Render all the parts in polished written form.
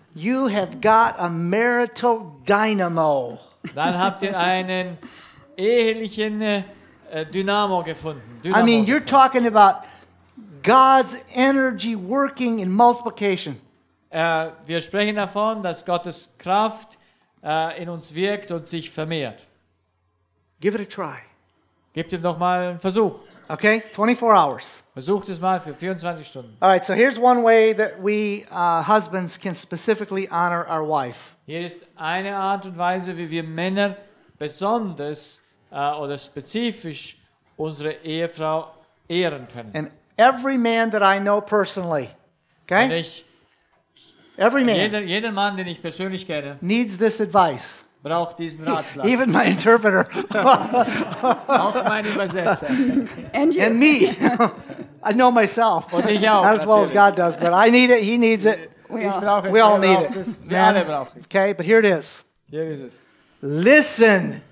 you have got a marital dynamo. Dann habt ihr einen ehelichen Dynamo gefunden. I mean, you're talking about God's energy working in multiplication. Wir sprechen davon, dass Gottes Kraft in uns wirkt und sich vermehrt. Give it a try. Gebt ihm doch mal einen Versuch. Okay, 24 hours. Versucht es mal für 24 Stunden. All right, so here's one way that we husbands can specifically honor our wife. Hier ist eine Art und Weise, wie wir Männer besonders oder spezifisch unsere Ehefrau ehren können. And every man that I know personally, Und okay? ich, Every man jeder Mann, den ich persönlich kenne, needs this advice. braucht diesen Ratschlag. Even my interpreter Auch mein Übersetzer. And you. and me. I know myself. Und ich auch. Not as well as God does, but I need it. He needs it. We Ich all- brauche es. We all er need braucht it. es. Wir alle brauchen es. Okay, but here it is. Hier ist es. Listen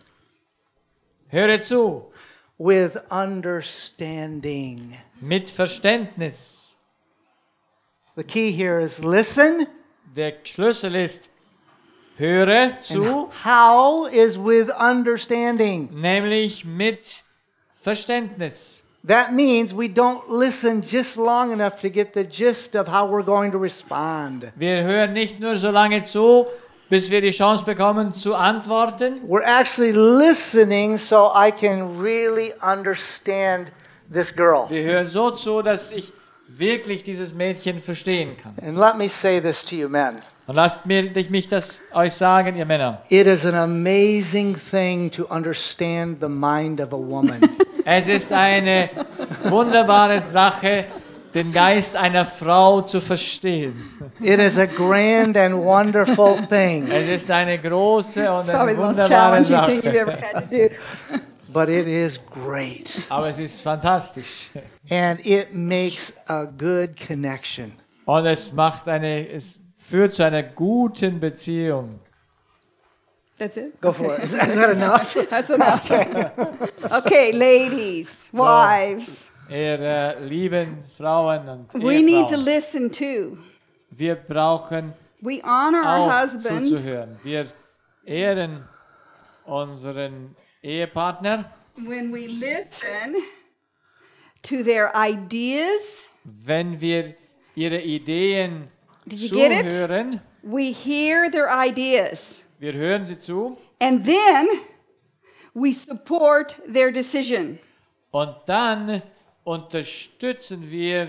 Höre zu. with understanding. Mit Verständnis. The key here is listen. Der Schlüssel ist, höre And zu, how is with understanding. nämlich mit Verständnis. That means we don't listen just long enough to get the gist of how we're going to respond. Wir hören nicht nur so lange zu, bis wir die Chance bekommen zu antworten. We're actually listening so I can really understand this girl. Wir hören so zu, dass ich wirklich dieses Mädchen verstehen kann. And let me say this to you, men. Und lasst mich das euch sagen, ihr Männer. It is an amazing thing to understand the mind of a woman. Es ist eine wunderbare Sache, den Geist einer Frau zu verstehen. It is a grand and wonderful thing, Es ist eine große It's und probably eine the most wunderbare challenging thing you've Sache. ever had to do. but it is great. Aber es ist fantastisch. And it makes a good connection. Und es führt zu einer guten Beziehung. That's it? Go for it. Is that enough? That's enough. Okay, ladies, wives, Ihr lieben Frauen und we need to Ehefrauen, listen too. wir brauchen We honor our auch husband zuzuhören. Wir ehren unseren Ehepartner, when we listen to their ideas. wenn wir ihre Ideen Did you get it? zuhören. We hear their ideas. Wir hören sie zu And then we support their decision. und dann unterstützen wir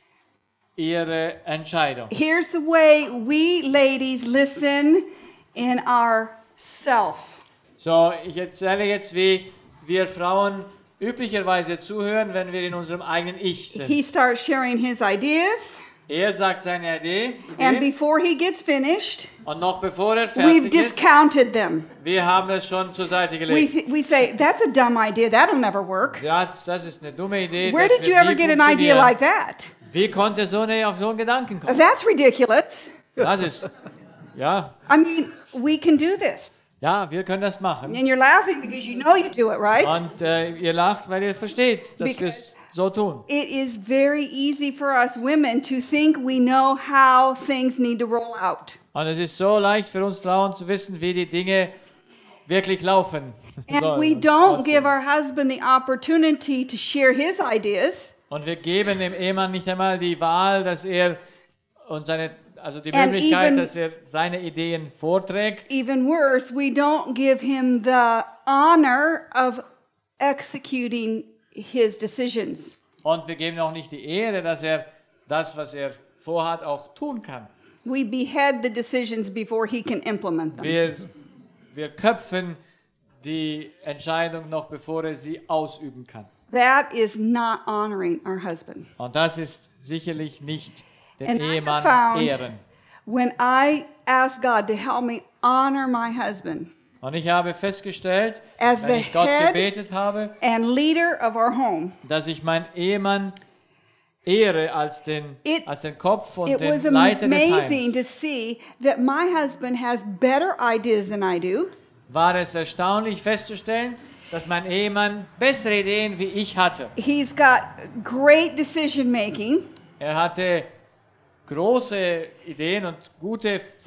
ihre Entscheidung. Here's the way we ladies listen in our self. So, ich erzähle jetzt, wie wir Frauen üblicherweise zuhören, wenn wir in unserem eigenen Ich sind. He starts sharing his ideas, Er sagt seine Idee and before he gets finished, und noch bevor er we've fertig ist, discounted them. wir haben es schon zur Seite gelegt. We say, that's a dumb idea. That'll never work. Das ist eine dumme Idee. Where das did you wird ever nie get an idea funktionieren. like that? Wie konnte auf so einen Gedanken kommen? That's ridiculous. Das ist, ja, I mean, we can do this. ja, wir können das machen. And you're laughing because you know you do it, right? Und ihr lacht, weil ihr versteht, dass wir es so tun. It is very easy for us women to think we know how things need to roll out. Und es ist so leicht für uns Frauen zu wissen, wie die Dinge wirklich laufen. And sollen we und don't aussehen. give our husband the opportunity to share his ideas. Und wir geben dem Ehemann nicht einmal die Wahl, dass er und die And Möglichkeit, even- dass er seine Ideen vorträgt. Even worse, we don't give him the honor of executing his decisions. Und wir geben auch nicht die Ehre, dass er das, was er vorhat, auch tun kann. We behead the decisions before he can implement them. Wir köpfen die Entscheidung noch, bevor er sie ausüben kann. That is not honoring our husband. Und das ist sicherlich nicht den And I have Ehemann found ehren. when I ask God to help me honor my husband Und ich habe festgestellt, As wenn the ich Gott head- gebetet habe, and leader of our home, dass ich meinen Ehemann ehre als den Kopf und it den was Leiter des amazing Heims, to see that my husband has better ideas than I do. war es erstaunlich festzustellen, dass mein Ehemann bessere Ideen wie ich hatte. He's got great decision making. Er hatte große Ideen und gute